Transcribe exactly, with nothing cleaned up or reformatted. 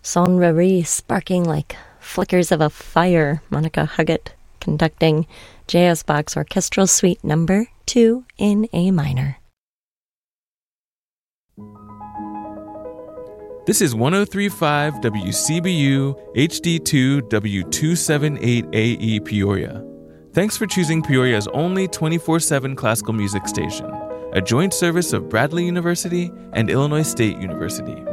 Sonnerie sparking like flickers of a fire. Monica Huggett conducting J S. Bach's Orchestral Suite Number two in A minor. This is one oh three point five W C B U H D two W two seventy-eight A E Peoria. Thanks for choosing Peoria's only twenty-four seven classical music station, a joint service of Bradley University and Illinois State University.